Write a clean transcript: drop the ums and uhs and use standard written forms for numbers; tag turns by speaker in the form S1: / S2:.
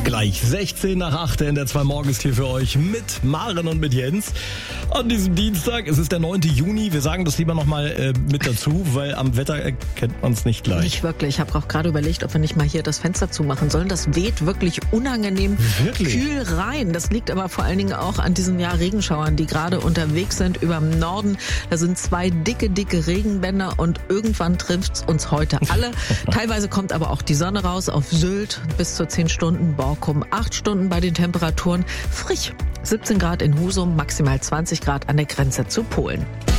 S1: Gleich 16 nach 8 in der 2 Morgens hier für euch mit Maren und mit Jens. An diesem Dienstag, es ist der 9. Juni, wir sagen das lieber nochmal mit dazu, weil am Wetter erkennt man es nicht gleich.
S2: Nicht wirklich, ich habe auch gerade überlegt, ob wir nicht mal hier das Fenster zumachen sollen. Das weht wirklich unangenehm kühl rein. Das liegt aber vor allen Dingen auch an diesen Regenschauern, die gerade unterwegs sind über dem Norden. Da sind 2 dicke Regenbänder und irgendwann trifft's uns heute alle. Teilweise kommt aber auch die Sonne raus auf Sylt bis zu 10 Stunden, Borkum 8 Stunden bei den Temperaturen frisch. 17 Grad in Husum, maximal 20 Grad an der Grenze zu Polen.